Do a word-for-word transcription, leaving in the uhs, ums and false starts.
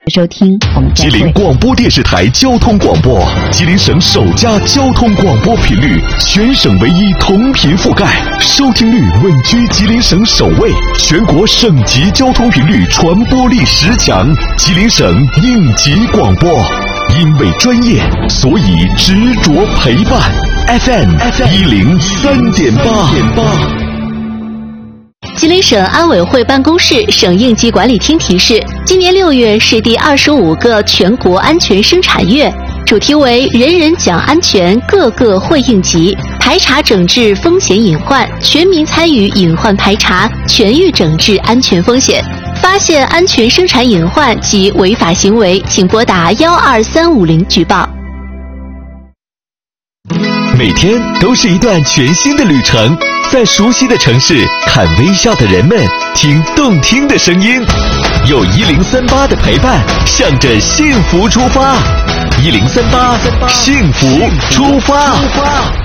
收听，我们再会。 吉林广播电视台交通广播，吉林省首家交通广播频率，全省唯一同频覆盖，收听率稳居吉林省首位，全国省级交通频率传播力十强，吉林省应急广播。因为专业，所以执着陪伴。F M 一零三点八。 吉林省安委会办公室、省应急管理厅提示，今年六月是第二十五个全国安全生产月，主题为“人人讲安全，个个会应急”，排查整治风险隐患，全民参与隐患排查，全域整治安全风险。发现安全生产隐患及违法行为，请拨打幺二三五零举报。 每天都是一段全新的旅程，在熟悉的城市，看微笑的人们，听动听的声音，有一零三八的陪伴，向着幸福出发。一零三八，幸福出发。